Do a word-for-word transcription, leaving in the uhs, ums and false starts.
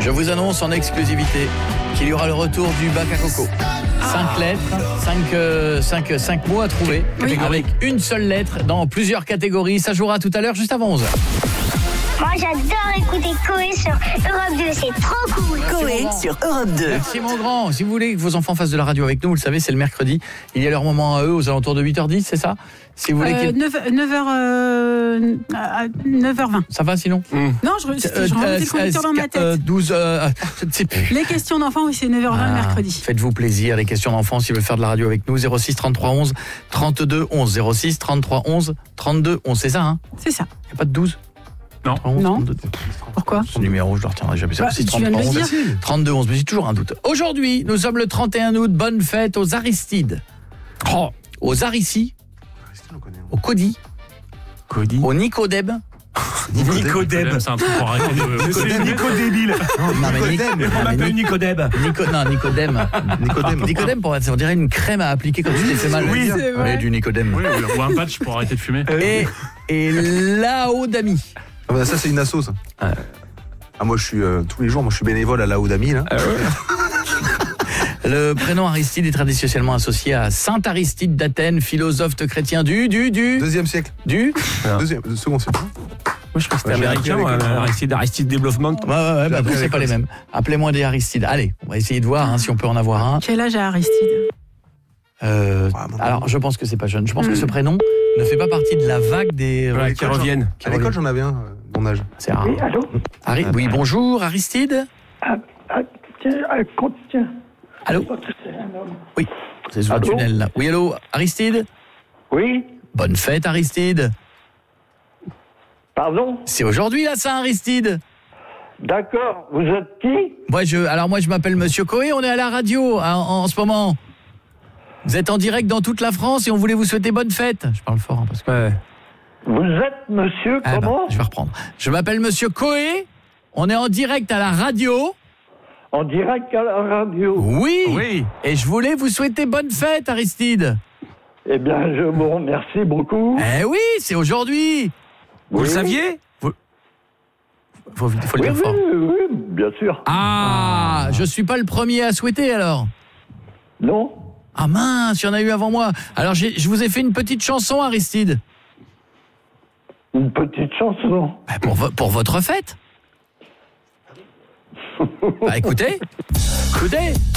Je vous annonce en exclusivité qu'il y aura le retour du bac à coco. Cinq lettres, cinq, euh, cinq, cinq mots à trouver, oui. Avec une seule lettre dans plusieurs catégories. Ça jouera tout à l'heure, juste avant onze heures. Moi, j'adore écouter Coé sur Europe deux, c'est trop cool. Coé sur Europe deux. Merci mon grand. Si vous voulez que vos enfants fassent de la radio avec nous, vous le savez, c'est le mercredi. Il y a leur moment à eux aux alentours de huit heures dix, c'est ça ? Si vous voulez euh, qu'ils... neuf heures, euh, neuf heures vingt. Ça va sinon ? mmh. Non, je, je, je remontais le conducteur dans ma tête. Euh, douze, euh, je ne sais plus. Les questions d'enfants, oui, c'est neuf heures vingt ah, le mercredi. Faites-vous plaisir, les questions d'enfants, si vous voulez faire de la radio avec nous, zéro six trente-trois onze trente-deux onze. zéro six trente-trois onze trente-deux onze, c'est ça, hein ? C'est ça. Il n'y a pas de douze ? Non. onze, non. trente-deux. Pourquoi ? Son numéro, je le retiendrai jamais. Bah, six, tu viens de le dire. trente-deux onze, mais j'ai toujours un doute. Aujourd'hui, nous sommes le trente et un août. Bonne fête aux Aristides. Oh, aux Arici. Au Cody. Cody. Au Nicodème. Nicodème, c'est un truc pour arrêter de... C'est Nicodébile. Non, mais Nicodème. On m'appelle Nicodème. Nico... Non, Nicodème. Nicodème. Nicodème, pour... on dirait une crème à appliquer quand tu t'es fait mal. Oui, c'est vrai. Du Nicodème. Oui, ou un patch pour arrêter de fumer. Et, et Laodami. Ah bah ça, c'est une asso, ça. Ah, ah moi, je suis, euh, tous les jours, moi, je suis bénévole à Laodami, là. Ah ouais. Le prénom Aristide est traditionnellement associé à Saint Aristide d'Athènes, philosophe chrétien du, du, du... Deuxième siècle. Du Deuxième, second siècle. Moi, je crois que c'était ouais, américain, ouais, avec, Aristide, Aristide Development. Ouais, ouais, ouais, bah, bon, c'est pas les mêmes. Appelez-moi des Aristides. Allez, on va essayer de voir hein, si on peut en avoir un. Quel âge a Aristide ? euh, ouais, Alors, je pense que c'est pas jeune. Je pense mmh. que ce prénom ne fait pas partie de la vague des... Ouais, qui reviennent. À l'école, j'en avais un, euh, mon âge. C'est rare. Oui, allô Ari... Oui, bonjour, Aristide. Ah, ah, tiens, ah, tiens. Allô ? Oui, c'est sous le tunnel là. Oui, allô, Aristide ? Oui. Bonne fête, Aristide. Pardon ? C'est aujourd'hui la Saint-Aristide. D'accord, vous êtes qui ? Moi, je, alors moi, je m'appelle Monsieur Coé, on est à la radio en, en ce moment. Vous êtes en direct dans toute la France et on voulait vous souhaiter bonne fête. Je parle fort hein, parce que... Ouais. Vous êtes monsieur ah, comment ? bah, je vais reprendre. Je m'appelle Monsieur Coé, on est en direct à la radio. En direct à la radio. Oui. Oui. Et je voulais vous souhaiter bonne fête, Aristide. Eh bien, je vous remercie beaucoup. Eh oui, c'est aujourd'hui. Vous oui. le saviez ? Vous... Faut, faut le oui, dire oui, fort. Oui, oui, bien sûr. Ah, je suis pas le premier à souhaiter alors. Non. Ah mince, il y en a eu avant moi. Alors, j'ai, je vous ai fait une petite chanson, Aristide. Une petite chanson. Bah, pour, vo- pour votre fête. Bah écoutez, écoutez.